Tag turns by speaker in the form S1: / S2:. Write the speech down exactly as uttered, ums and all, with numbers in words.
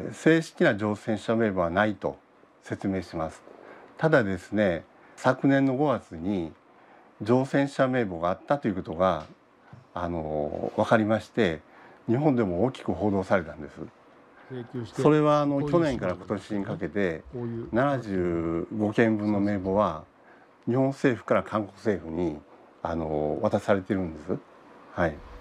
S1: えー、正式な乗船者名簿はないと説明します。ただですね、昨年のごがつに乗船者名簿があったということがあの分かりまして、日本でも大きく報道されたんです。それはあの去年から今年にかけてななじゅうごけんぶんの名簿は日本政府から韓国政府にあの渡されているんです。はい。